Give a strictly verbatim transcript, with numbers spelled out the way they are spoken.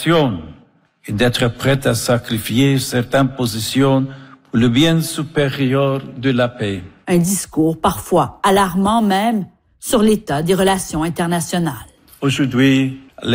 coopération et d'être prête à sacrifier certaines positions pour le bien supérieur de la paix. Un discours parfois alarmant même sur l'état des relations internationales. Aujourd'hui,